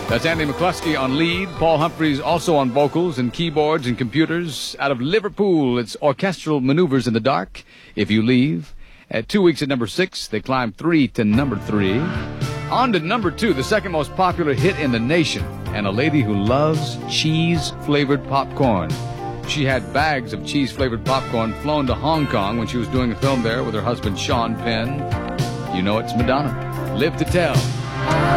That's Andy McCluskey on lead. Paul Humphreys also on vocals and keyboards and computers. Out of Liverpool, it's Orchestral Maneuvers in the Dark, If You Leave. At 2 weeks at number 6, they climbed 3 to number 3. On to number 2, the second most popular hit in the nation, and a lady who loves cheese-flavored popcorn. She had bags of cheese-flavored popcorn flown to Hong Kong when she was doing a film there with her husband Sean Penn. You know it's Madonna. Live to Tell.